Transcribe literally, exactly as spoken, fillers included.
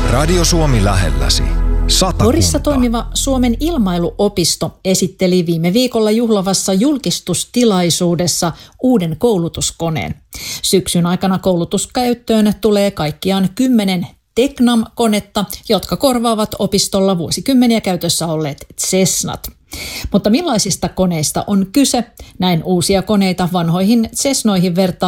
Radio Suomi lähelläsi. Satakunta. Porissa toimiva Suomen ilmailuopisto esitteli viime viikolla juhlavassa julkistustilaisuudessa uuden koulutuskoneen. Syksyn aikana koulutuskäyttöön tulee kaikkiaan kymmenen Tecnam-konetta, jotka korvaavat opistolla vuosikymmeniä käytössä olleet Cessnat. Mutta millaisista koneista on kyse? Näin uusia koneita vanhoihin Cessnoihin vertaa